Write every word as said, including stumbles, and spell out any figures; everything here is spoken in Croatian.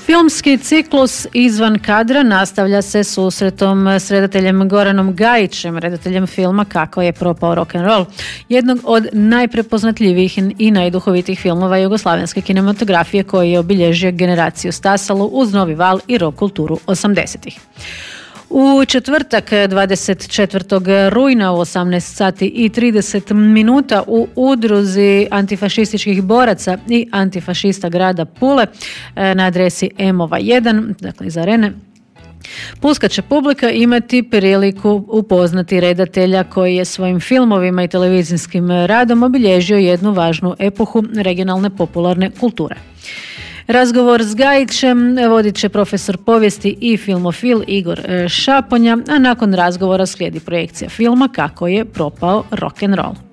Filmski ciklus Izvan kadra nastavlja se susretom s redateljem Goranom Gajićem, redateljem filma Kako je propao rock'n'roll, jednog od najprepoznatljivijih i najduhovitijih filmova jugoslavenske kinematografije koji je obilježio generaciju stasalu uz novi val i rock kulturu osamdesetih. U četvrtak dvadeset četvrtog rujna u osamnaest sati i trideset minuta u udruzi antifašističkih boraca i antifašista grada Pule na adresi Emova jedan, dakle iz arene, pulska će publika imati priliku upoznati redatelja koji je svojim filmovima i televizijskim radom obilježio jednu važnu epohu regionalne popularne kulture. Razgovor s Gajićem vodit će profesor povijesti i filmofil Igor Šaponja, a nakon razgovora slijedi projekcija filma Kako je propao rock'n'roll.